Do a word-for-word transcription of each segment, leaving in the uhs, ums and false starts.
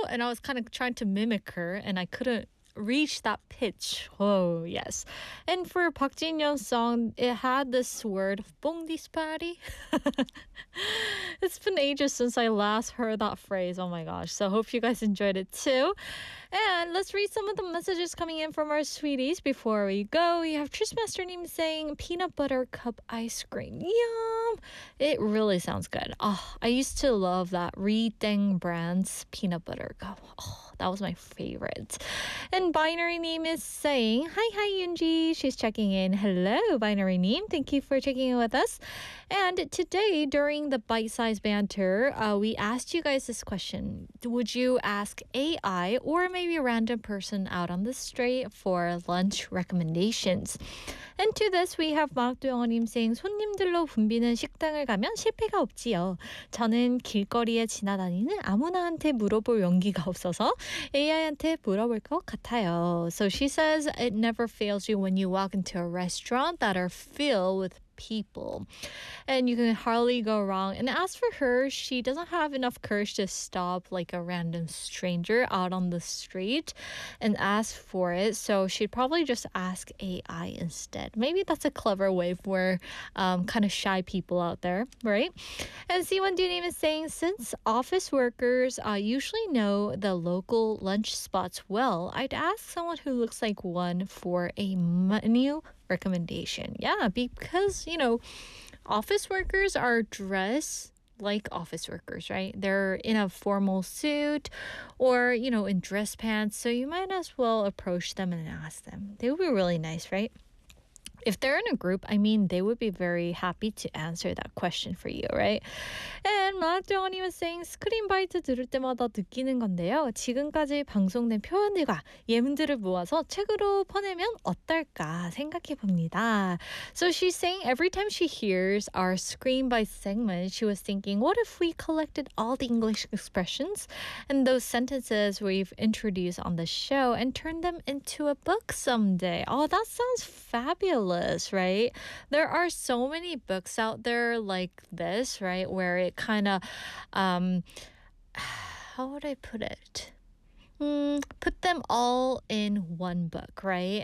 and I was kind of trying to mimic her, and I couldn't reach that pitch. Oh, yes. And for Park Jin-young's song, it had this word, 뽕디스파리. It's been ages since I last heard that phrase. Oh my gosh. So hope you guys enjoyed it too. And let's read some of the messages coming in from our sweeties before we go. We have Trishmaster님 saying peanut butter cup ice cream. Yum! It really sounds good. Oh, I used to love that Ri-Teng brand's peanut butter cup. Oh, that was my favorite. And Binary Name is saying, hi, hi, Yoonji. She's checking in. Hello, Binary Name. Thank you for checking in with us. And today, during the bite-sized banter, uh, we asked you guys this question. Would you ask A I or maybe a random person out on the street for lunch recommendations? And to this, we have 막두영어님 saying, 손님들로 붐비는 식당을 가면 실패가 없지요. 저는 길거리에 지나다니는 아무나한테 물어볼 용기가 없어서 에이아이한테 물어볼 것 같아요. So she says it never fails you when you walk into a restaurant that are filled with people, and you can hardly go wrong. And as for her, she doesn't have enough courage to stop like a random stranger out on the street and ask for it, so she'd probably just ask A I instead. Maybe that's a clever way for um, kind of shy people out there, right? And C one Dunim is saying, since office workers uh, usually know the local lunch spots well, I'd ask someone who looks like one for a menu recommendation. Yeah, because, you know, office workers are dressed like office workers, right? They're in a formal suit or, you know, in dress pants. So you might as well approach them and ask them. They would be really nice, right? If they're in a group, I mean, they would be very happy to answer that question for you, right? And 마학정원이 was saying, 스크린 바이트 들을 때마다 느끼는 건데요. 지금까지 방송된 표현들과 예문들을 모아서 책으로 퍼내면 어떨까 생각해 봅니다. So she's saying every time she hears our Screen Bite segment, she was thinking, what if we collected all the English expressions and those sentences we've introduced on the show and turned them into a book someday? Oh, that sounds fabulous. Right? There are so many books out there like this, right? Where it kind of, um, how would I put it? Mm, put them all in one book, right?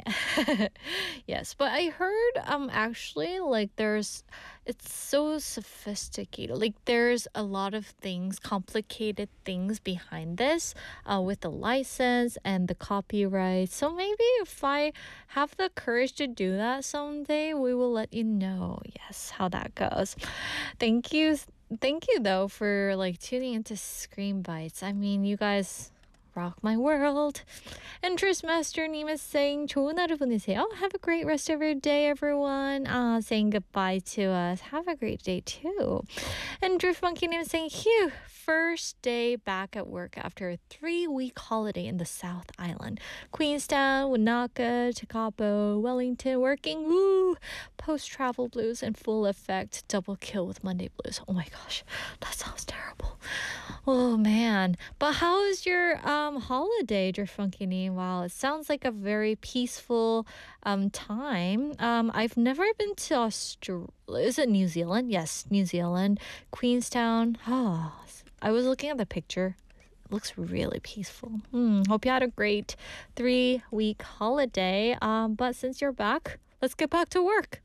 Yes, but I heard um actually like there's it's so sophisticated. Like there's a lot of things, complicated things behind this uh, with the license and the copyright. So maybe if I have the courage to do that someday, we will let you know, yes, how that goes. Thank you. Thank you though for like tuning into Screen Bites. I mean, you guys rock my world. And Trishmaster Neem is saying 좋은 하루 보내세요. Have a great rest of your day, everyone. Uh, saying goodbye to us. Have a great day too. And Drift Monkey Neem is saying, phew, first day back at work after a three-week holiday in the South Island. Queenstown, Wanaka, Tekapo, Wellington, working, woo, post-travel blues in full effect. Double kill with Monday blues. Oh my gosh, that sounds terrible. Oh man. But how is your um holiday, Funky? Wow, it sounds like a very peaceful um time. Um I've never been to Australia. Is it New Zealand? Yes, New Zealand. Queenstown. Oh, I was looking at the picture. It looks really peaceful. Hmm, hope you had a great three-week holiday. Um, but since you're back, let's get back to work.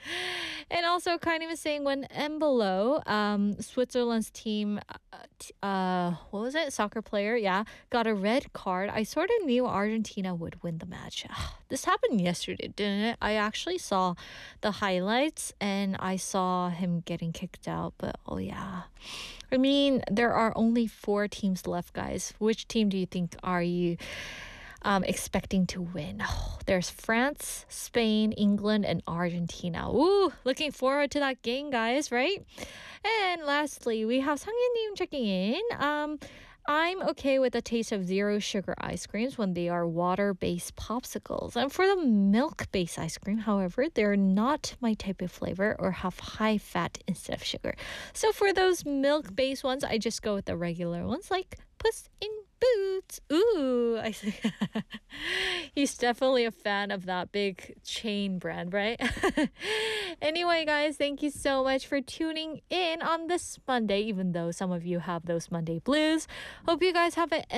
And also, kind of saying when Embolo, um, Switzerland's team, uh, t- uh, what was it? Soccer player, yeah, got a red card. I sort of knew Argentina would win the match. This happened yesterday, didn't it? I actually saw the highlights and I saw him getting kicked out. But oh yeah, I mean, there are only four teams left, guys. Which team do you think are you? Um, expecting to win? Oh, there's France, Spain, England, and Argentina. Ooh, looking forward to that game, guys, right? And lastly, we have 상윤님 checking in. Um, I'm okay with the taste of zero sugar ice creams when they are water-based popsicles. And for the milk-based ice cream, however, they're not my type of flavor or have high fat instead of sugar. So for those milk-based ones, I just go with the regular ones like Puss in Boots. Ooh, I see. He's definitely a fan of that big chain brand, right? Anyway, guys, thank you so much for tuning in on this Monday, even though some of you have those Monday blues. Hope you guys have an